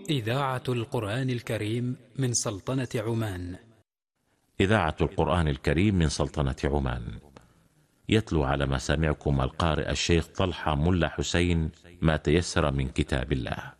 إذاعة القرآن الكريم من سلطنة عمان. إذاعة القرآن الكريم من سلطنة عمان. يتلو على مسامعكم القارئ الشيخ طلحة ملا حسين ما تيسر من كتاب الله.